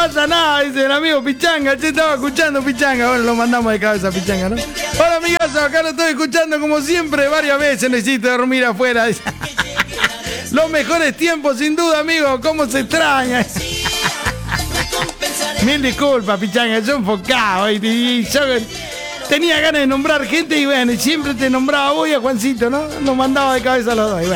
pasa nada, dice el amigo Pichanga. Che, estaba escuchando Pichanga. Bueno, lo mandamos de cabeza a Pichanga, ¿no? Hola, amigazo, acá lo estoy escuchando como siempre. Varias veces necesito dormir afuera. Los mejores tiempos, sin duda, amigo. ¿Cómo se extraña? Mil disculpas, Pichanga. Yo enfocado. Y yo tenía ganas de nombrar gente y bueno, siempre te nombraba vos y a Juancito, ¿no? Nos mandaba de cabeza a los dos. Y bueno.